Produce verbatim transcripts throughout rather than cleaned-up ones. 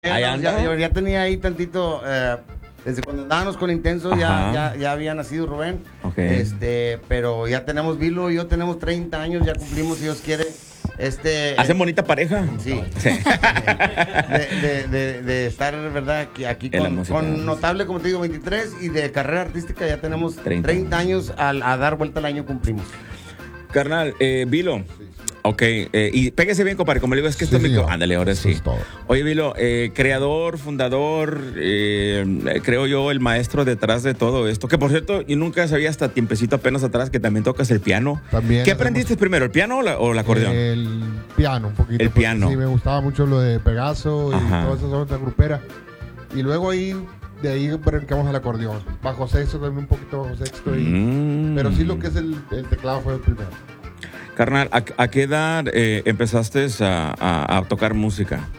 Ahí ya, anda. ya, ya tenía ahí tantito, eh, desde cuando andábamos con Intenso ya, ya, ya había nacido Rubén. Okay. Este, pero ya tenemos Vilo y yo tenemos treinta años, ya cumplimos si Dios quiere. Este, ¿Hacen bonita pareja? Sí. Sí. De, de, de, de estar, ¿verdad? Aquí, aquí En la con, música. con Notable, como te digo, veintitrés, y de carrera artística ya tenemos treinta. treinta años, al, a dar vuelta al año cumplimos. Carnal, eh, Vilo. Ok, eh, y pégase bien, compadre. Como le digo, es que Sí, esto me. señor. Ándale, ahora Eso sí. es todo. Oye, Vilo, eh, creador, fundador, eh, creo yo, el maestro detrás de todo esto. Que por cierto, yo nunca sabía hasta tiempecito apenas atrás que también tocas el piano. También ¿Qué hacemos- aprendiste primero, el piano o, la, o el acordeón? El piano, un poquito. El porque piano. Sí, me gustaba mucho lo de Pegaso y Ajá. todas esas otras gruperas. Y luego ahí, de ahí brincamos al acordeón. Bajo sexto, también un poquito bajo sexto. y- Mm. Pero sí, lo que es el, el teclado fue el primero. Carnal, ¿a, a qué edad eh, empezaste a, a- a tocar música?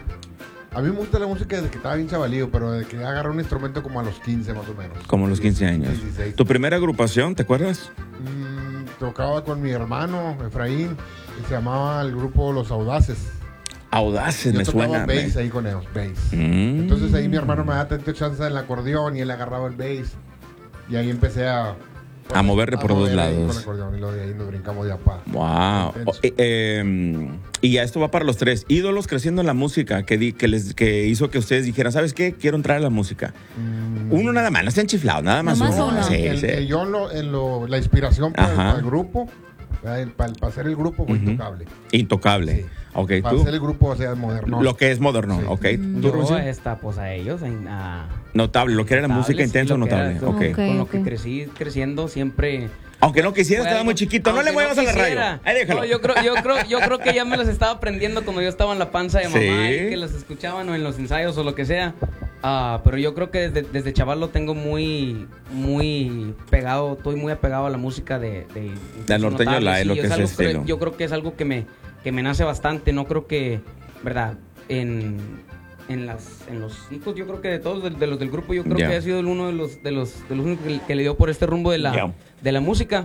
A mí me gusta la música desde que estaba bien chavalío, pero desde que agarré un instrumento como a los quince más o menos. Como a los quince años. dieciséis. ¿Tu primera agrupación, te acuerdas? Mm, tocaba con mi hermano, Efraín, y se llamaba el grupo Los Audaces. Audaces, Yo me tocaba suena. bass me- ahí con ellos, bass. Mm. Entonces ahí mi hermano me daba tanta chance en el acordeón y él agarraba el bass. Y ahí empecé a... A moverle por dos mover ahí lados. Con el acordeón, y luego de ahí nos brincamos de apá. Wow. O- eh, eh, y ya esto va para los tres. Ídolos creciendo en la música que, di- que, les, que hizo que ustedes dijeran, ¿sabes qué? Quiero entrar a la música. Mm, Uno nada más, no estén chiflados, nada más Nomás uno. uno. Sí, el, sí. el- yo en lo, en lo- la inspiración para, Ajá. para el grupo, para, el- para, para hacer el grupo fue Ujú. intocable. Intocable. Sí. Ok, Para tú. hacer el grupo, o sea, moderno. Lo que es moderno, Sí. ok. Mm. ¿Tú, Yo, Rubén? esta, pues a ellos, en- a- Notable, lo que era la notables, música sí, intensa, lo que era, notable. con- ok. Ok, Con lo ok. que crecí creciendo siempre. Aunque no quisiera, fue estaba muy algo- chiquito. No le aunque muevas a la quisiera. radio. Ahí déjalo. No, yo creo, yo creo, yo creo que ya me los estaba aprendiendo cuando yo estaba en la panza de mamá Sí. y que los escuchaban o en los ensayos o lo que sea. Ah, pero yo creo que desde, desde chaval lo tengo muy, muy pegado, estoy muy apegado a la música de, de, Del norteño Notable, live, lo que es algo- ese estilo. Yo creo que es algo que me, que me nace bastante. No creo que, verdad, en, en las, en los hijos, yo creo que de todos, de, de los del grupo, yo creo Ya. que ha sido el uno de los, de los, de los únicos que, que le dio por este rumbo de la, Ya. de la música.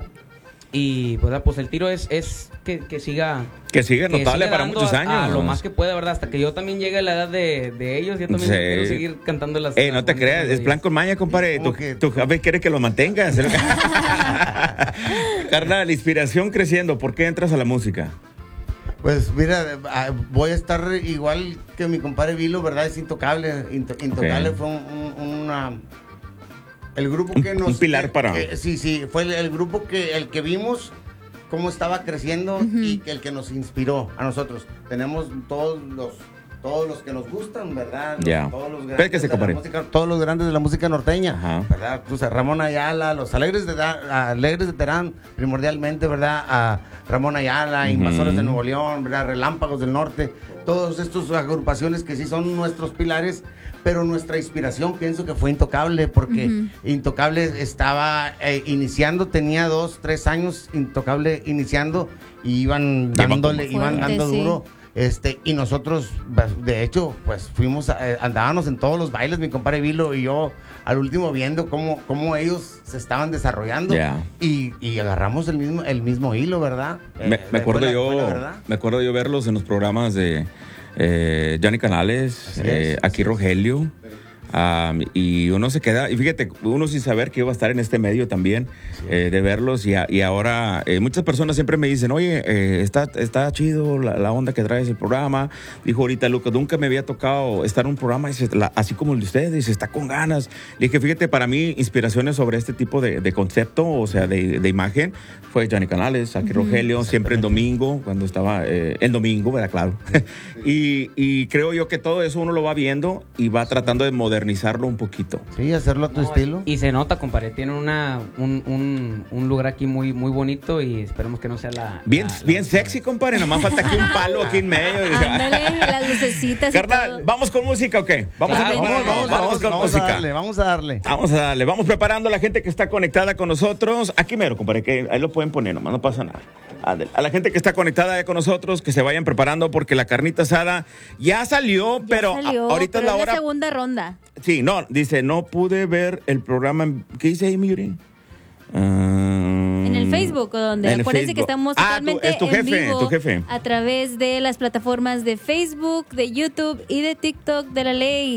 Y pues, pues el tiro es, es que, que siga Que sigue que notable siga para dando muchos a- años. a lo más que pueda, ¿verdad? Hasta que yo también llegue a la edad de, de ellos, yo también Sí. quiero seguir cantando las. Eh, no las te bonitas creas, es melodías. plan con maña, compadre. ¿Cómo Tu, que? tu jefe quiere que lo mantengas. Carnal, inspiración creciendo. ¿Por qué entras a la música? Pues mira, ah, voy a estar igual que mi compadre Vilo, ¿verdad? Es Intocable. Into- Intocable Ok. fue un, un- una... El grupo Un- que nos... un pilar que- para- que- sí, sí, fue el, el grupo que el que vimos cómo estaba creciendo y que el que nos inspiró a nosotros. Tenemos todos los... Todos los que nos gustan, ¿verdad? Los- Ya. Todos los Espérate que grandes se de la compare. música, todos los grandes de la música norteña, Ajá. ¿verdad? Pues a Ramón Ayala, los Alegres de, Da- Alegres de Terán, primordialmente, ¿verdad? A Ramón Ayala, Ujú. Invasores de Nuevo León, ¿verdad? Relámpagos del Norte, todos estos agrupaciones que sí son nuestros pilares, pero nuestra inspiración pienso que fue Intocable, porque Ujú. Intocable estaba eh, iniciando, tenía dos, tres años Intocable iniciando, y iban Llevan dándole, como iban fuerte, dando sí. duro. Este, y nosotros, pues, de hecho, pues fuimos, a- eh, andábamos en todos los bailes, mi compadre Vilo y yo, al último viendo cómo, cómo ellos se estaban desarrollando. Ya. Y, y agarramos el mismo, el mismo hilo, ¿verdad? Me, Eh, me acuerdo fue la- yo, fue la verdad. me acuerdo yo verlos en los programas de eh, Johnny Canales, Así eh, es, aquí Rogelio. Um, y uno se queda, y fíjate, uno sin saber que iba a estar en este medio también, eh, de verlos, y, a- y ahora eh, muchas personas siempre me dicen, oye, eh, está, está chido la, la onda que traes el programa. Dijo ahorita Lucas, nunca me había tocado estar en un programa dice, la- así como el de ustedes, dice, está con ganas. Le dije, fíjate, para mí, inspiraciones sobre este tipo de, de concepto, o sea, de, de imagen, fue Johnny Canales, aquí Rogelio, siempre el domingo, cuando estaba, eh, el domingo, ¿verdad? Claro. y, y creo yo que todo eso uno lo va viendo y va tratando de modernizarlo un poquito. Sí, hacerlo a tu No, estilo. Y se nota, compadre. Tienen una, un, un, un lugar aquí muy, muy bonito y esperemos que no sea la. Bien, la- la bien última sexy, vez. compadre, nomás falta aquí un palo aquí en medio. Ándale, las lucecitas y Carnal, todo. ¿vamos con música o qué? Vamos, Claro, a, vamos, vamos, vamos, vamos con vamos a música. darle, vamos a darle. Vamos a darle, vamos preparando a la gente que está conectada con nosotros. Aquí mero, compadre, que ahí lo pueden poner, nomás no pasa nada. Ándale. A la gente que está conectada ya con nosotros, que se vayan preparando porque la carnita asada ya salió, Ya pero salió, a- ahorita pero es la hora. segunda ronda. Sí, no, dice, no pude ver el programa. en- ¿Qué dice ahí, Miyuri? Ah, En el Facebook, donde en el acuérdense que Facebook. estamos Ah, tu- totalmente es tu en jefe, vivo tu jefe. a través de las plataformas de Facebook, de YouTube y de TikTok de la ley.